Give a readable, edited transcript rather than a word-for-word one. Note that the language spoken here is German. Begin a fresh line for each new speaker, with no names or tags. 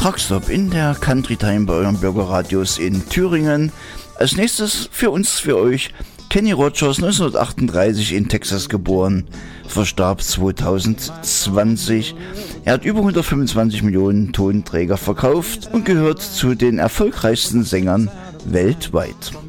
Truckstop in der Country Time bei euren Bürgerradios in Thüringen. Als nächstes für euch Kenny Rogers, 1938 in Texas geboren, verstarb 2020. Er hat über 125 Millionen Tonträger verkauft und gehört zu den erfolgreichsten Sängern weltweit.